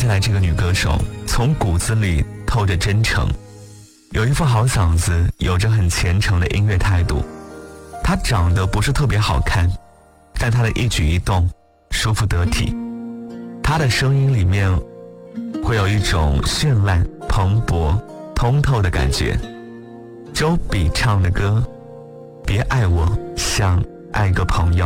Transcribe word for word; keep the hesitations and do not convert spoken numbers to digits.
下来这个女歌手从骨子里透着真诚，有一副好嗓子，有着很虔诚的音乐态度。她长得不是特别好看，但她的一举一动舒服得体。她的声音里面会有一种绚烂、蓬勃、通透的感觉。周笔唱的歌，别爱我像爱个朋友。